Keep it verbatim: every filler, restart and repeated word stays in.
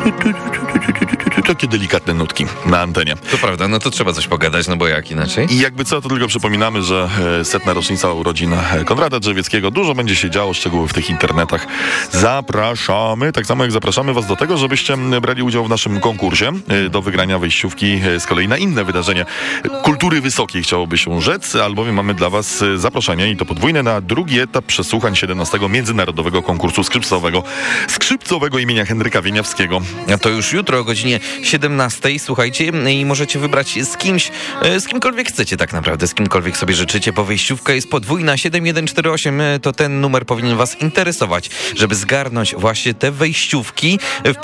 Takie delikatne nutki na antenie. To prawda, no to trzeba coś pogadać, no bo jak inaczej? I jakby co, to tylko przypominamy, że setna rocznica urodzin Konrada Drzewieckiego. Dużo będzie się działo, szczegóły w tych internetach. Zapraszamy, tak samo jak zapraszamy was do tego, żebyście brali udział w naszym konkursie do wygrania wejściówki z kolei na inne wydarzenie kultury wysokiej, chciałoby się rzec, albowiem mamy dla was zaproszenie i to podwójne na drugi etap przesłuchań siedemnastego Międzynarodowego Konkursu Skrzypcowego Skrzypcowego imienia Henryka Wieniawskiego. A to już jutro o godzinie siedemnastej, słuchajcie, i możecie wybrać z kimś, z kimkolwiek chcecie tak naprawdę, z kimkolwiek sobie życzycie, bo wejściówka jest podwójna. Siedem jeden cztery osiem to ten numer powinien was interesować, żeby zgarnąć właśnie te wejściówki.